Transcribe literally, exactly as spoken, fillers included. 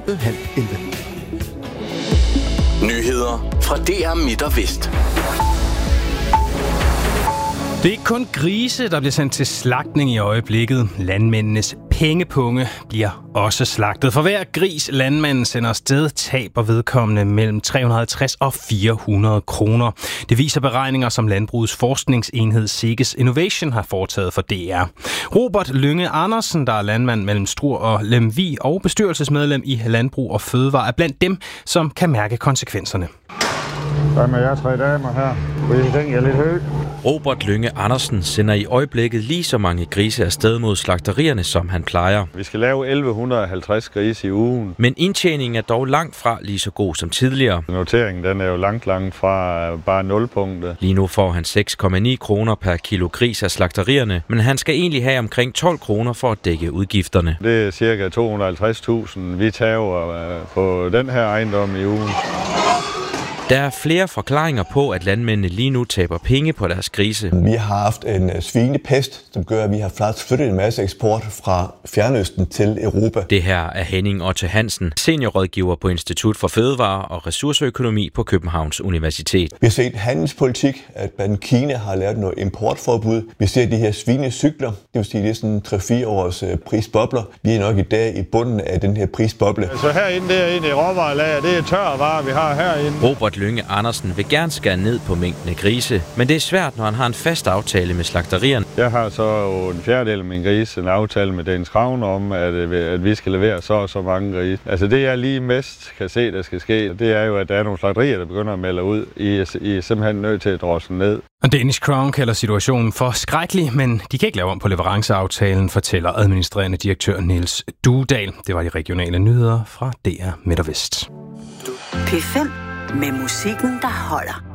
halv elleve. Nyheder fra D R Midt og Vest. Det er ikke kun grise, der bliver sendt til slagtning i øjeblikket. Landmændenes pengepunge bliver også slagtet. For hver gris landmanden sender afsted, taber vedkommende mellem tre hundrede og halvtreds og fire hundrede kroner. Det viser beregninger, som Landbrugets forskningsenhed Seges Innovation har foretaget for D R. Robert Lynge Andersen, der er landmand mellem Struer og Lemvig og bestyrelsesmedlem i Landbrug og Fødevare, er blandt dem, som kan mærke konsekvenserne. Hvad med jer tre damer her? Den er lidt høj. Robert Lynge Andersen sender i øjeblikket lige så mange grise afsted mod slagterierne, som han plejer. Vi skal lave elleve halvtreds grise i ugen. Men indtjeningen er dog langt fra lige så god som tidligere. Noteringen den er jo langt, langt fra bare nulpunktet. Lige nu får han seks komma ni kroner per kilo gris af slagterierne, men han skal egentlig have omkring tolv kroner for at dække udgifterne. Det er cirka to hundrede og halvtreds tusind, vi tager på den her ejendom i ugen. Der er flere forklaringer på, at landmændene lige nu taber penge på deres grise. Vi har haft en svinepest, som gør, at vi har faktisk flyttet en masse eksport fra Fjernøsten til Europa. Det her er Henning Otte Hansen, seniorrådgiver på Institut for Fødevare og Ressourceøkonomi på Københavns Universitet. Vi har set handelspolitik, at blandt Kina har lavet noget importforbud. Vi ser de her svinecykler, det vil sige, det er sådan tre fire års prisbobler. Vi er nok i dag i bunden af den her prisboble. Så herinde, det er inde i råvarelager, det er tørre varer, vi har herinde. Robert Lynge Andersen vil gerne skære ned på mængden af grise, men det er svært, når han har en fast aftale med slagterierne. Jeg har så en fjerdedel af min grise en aftale med Dagens Kravn om, at, at vi skal levere så og så mange grise. Altså det, jeg lige mest kan se, der skal ske, det er jo, at der er nogle slagterier, der begynder at melde ud. I er, I er simpelthen nødt til at drosle ned. Og Danish Crown kalder situationen for skrækkelig, men de kan ikke lave om på leveranceaftalen, fortæller administrerende direktør Niels Duedal. Det var de regionale nyheder fra D R Midt og Vest. P fem med musikken, der holder.